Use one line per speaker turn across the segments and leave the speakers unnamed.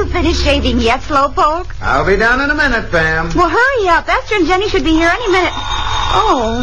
finished shaving yet, Slowpoke?
I'll be down in a minute, Pam.
Well, hurry up. Esther and Jenny should be here any minute. Oh.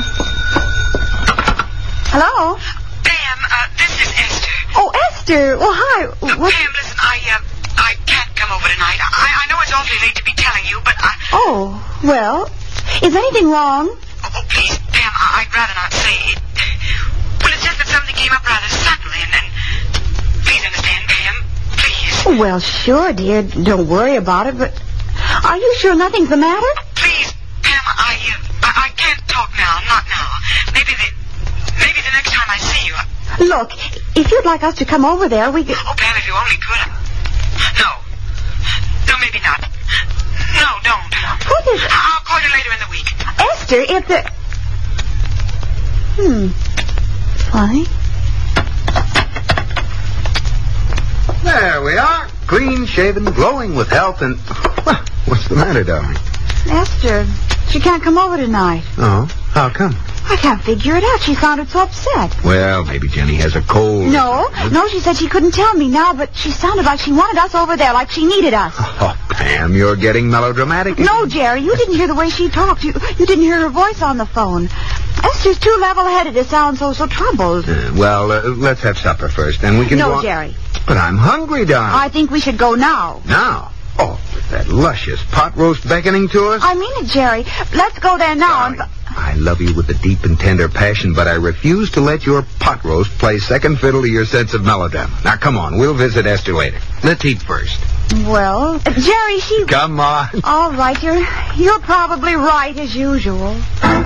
Hello?
Pam, this is Esther.
Oh, Esther. Well, hi.
Pam, listen, I can't come over tonight. I know it's awfully late to be telling you, but
Oh, well, is anything wrong?
Oh, please, Pam, I'd rather not say it. Well, it's just that something came up rather suddenly, and please understand, Pam. Please.
Well, sure, dear. Don't worry about it, but are you sure nothing's the matter?
Please, Pam, I can't talk now. Not now. Maybe the next time I see you.
Look, if you'd like us to come over there, we could...
Oh, Pam, if you only could. No, maybe not. No, don't.
What is it?
I'll call you later in the week.
Esther, it's a... Funny.
There we are. Clean shaven, glowing with health, and... Well, what's the matter, darling?
Esther, she can't come over tonight.
Oh, how come?
I can't figure it out. She sounded so upset.
Well, maybe Jenny has a cold.
No, she said she couldn't tell me now, but she sounded like she wanted us over there, like she needed us.
Oh, Pam, you're getting melodramatic.
No, Jerry, you didn't hear the way she talked. You didn't hear her voice on the phone. Esther's too level-headed to sound so troubled.
Let's have supper first, then we can go
No,
on.
Jerry.
But I'm hungry, darling.
I think we should go now.
Now? Oh, with that luscious pot roast beckoning to us?
I mean it, Jerry. Let's go there now.
Darling, I love you with a deep and tender passion, but I refuse to let your pot roast play second fiddle to your sense of melodrama. Now, come on. We'll visit Esther later. Let's eat first.
Well, Jerry,
Come on.
All right, you're probably right, as usual.